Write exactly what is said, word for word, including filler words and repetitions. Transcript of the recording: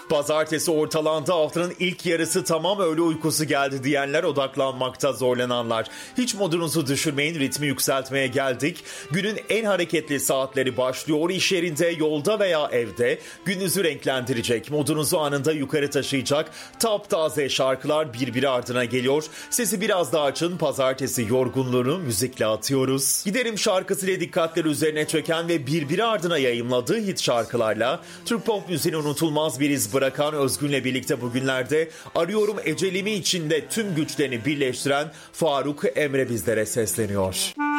Pazartesi ortalandı, haftanın ilk yarısı tamam, öğle uykusu geldi diyenler, odaklanmakta zorlananlar. Hiç modunuzu düşürmeyin, ritmi yükseltmeye geldik. Günün en hareketli saatleri başlıyor. İş yerinde, yolda veya evde gününüzü renklendirecek, modunuzu anında yukarı taşıyacak taptaze şarkılar birbiri ardına geliyor. Sesi biraz daha açın, pazartesi yorgunluğunu müzikle atıyoruz. Giderim şarkısıyla dikkatleri üzerine çöken ve birbiri ardına yayımladığı hit şarkılarla Türk pop müziğini unutulmaz bir iz bırakan Özgün'le birlikte bugünlerde Arıyorum Ecelimi içinde tüm güçlerini birleştiren Faruk Emre bizlere sesleniyor.